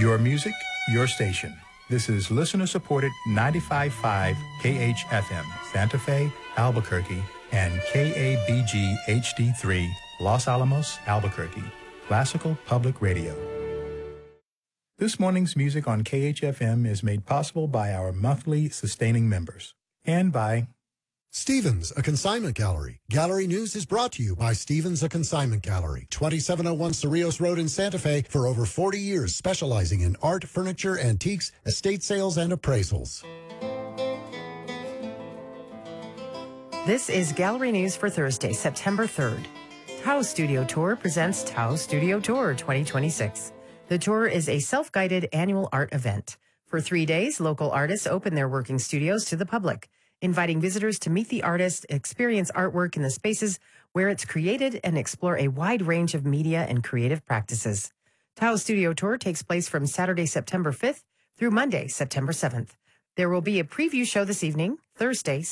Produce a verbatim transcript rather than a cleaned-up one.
Your music, your station. This is listener-supported ninety-five point five K H F M, Santa Fe, Albuquerque, and K A B G H D three, Los Alamos, Albuquerque. Classical Public Radio. This morning's music on K H F M is made possible by our monthly sustaining members and by Stevens, a consignment gallery. Gallery News is brought to you by Stevens, a consignment gallery. twenty-seven oh one Cerrillos Road in Santa Fe for over forty years, specializing in art, furniture, antiques, estate sales, and appraisals. This is Gallery News for Thursday, September third. Tao Studio Tour presents Tao Studio Tour twenty twenty-six. The tour is a self-guided annual art event. For three days, local artists open their working studios to the public, inviting visitors to meet the artist, experience artwork in the spaces where it's created, and explore a wide range of media and creative practices. Tao Studio Tour takes place from Saturday, September fifth through Monday, September seventh. There will be a preview show this evening, Thursday,